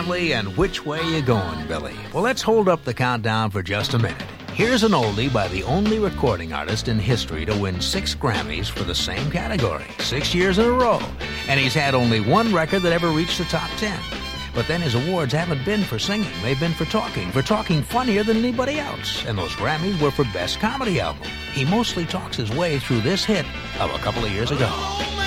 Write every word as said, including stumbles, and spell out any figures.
family, and which way you going, Billy? Well, let's hold up the countdown for just a minute. Here's an oldie by the only recording artist in history to win six Grammys for the same category, six years in a row. And he's had only one record that ever reached the top ten. But then his awards haven't been for singing. They've been for talking, for talking funnier than anybody else. And those Grammys were for Best Comedy Album. He mostly talks his way through this hit of a couple of years ago.